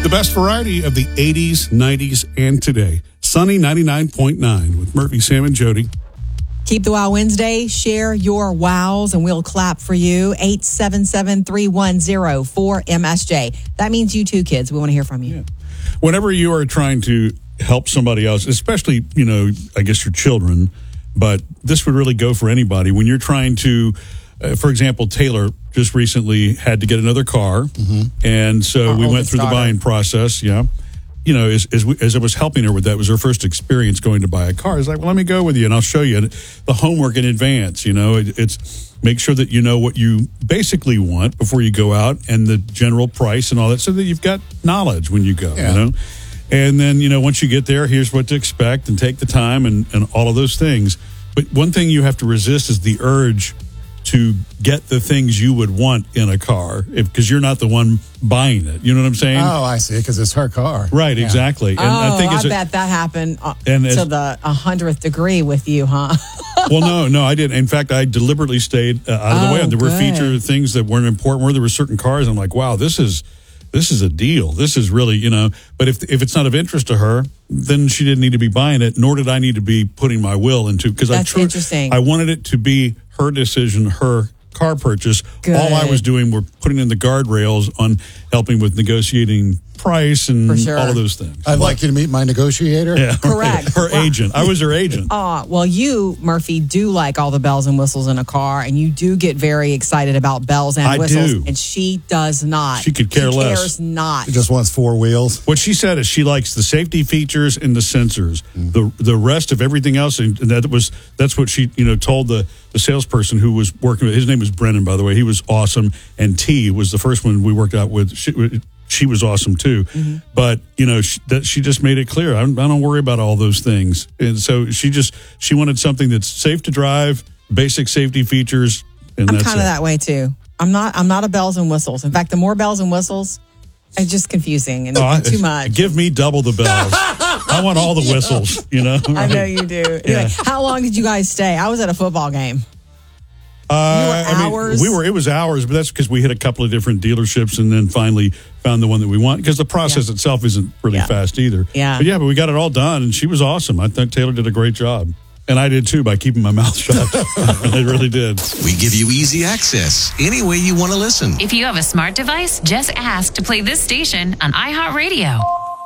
The best variety of the 80s, 90s, and today. Sunny 99.9 with Murphy, Sam, and Jody. Keep the Wow Wednesday. Share your wows, and we'll clap for you. 877-310-4MSJ. That means you too, kids. We want to hear from you. Yeah. Whenever you are trying to help somebody else, especially, I guess your children, but this would really go for anybody. When you're trying to, for example, Taylor just recently had to get another car, and so we went through the buying process, as I was helping her with that, it was her first experience going to buy a car. It's like, well, let me go with you, and I'll show you the homework in advance. It's make sure that you know what you basically want before you go out and the general price and all that, so that you've got knowledge when you go, And then, once you get there, here's what to expect, and take the time and all of those things. But one thing you have to resist is the urge to get the things you would want in a car, because you're not the one buying it. You know what I'm saying? Oh, I see, because it's her car. Right, exactly. And I bet that happened to the 100th degree with you, huh? Well, no, I didn't. In fact, I deliberately stayed out of the way. There were feature things that weren't important, where there were certain cars. I'm like, wow, this is a deal. This is really, but if it's not of interest to her, then she didn't need to be buying it, nor did I need to be putting my will into, because interesting. I wanted it to be her decision, her car purchase. Good. All I was doing were putting in the guardrails on helping with negotiating price and all of those things. I'd like you to meet my negotiator. Yeah, correct. Her agent. I was her agent. Well, you, Murphy, do like all the bells and whistles in a car, and you do get very excited about bells and whistles. Do. And she does not. She could care less. She cares not. She just wants four wheels. What she said is she likes the safety features and the sensors. The rest of everything else, and that's what she told the salesperson who was working with. His name was Brennan, by the way. He was awesome, and T was the first one we worked out with. She was awesome too, but she just made it clear. I don't worry about all those things, and so she wanted something that's safe to drive, basic safety features. And I'm kind of that way too. I'm not a bells and whistles. In fact, the more bells and whistles, it's just confusing and too much. Give me double the bells. I want all the whistles. I know you do. Anyway, how long did you guys stay? I was at a football game. Hours? It was hours, but that's because we hit a couple of different dealerships and then finally found the one that we want, because the process itself isn't really fast either. Yeah. But we got it all done, and she was awesome. I think Taylor did a great job. And I did too, by keeping my mouth shut. I really did. We give you easy access any way you want to listen. If you have a smart device, just ask to play this station on iHeartRadio.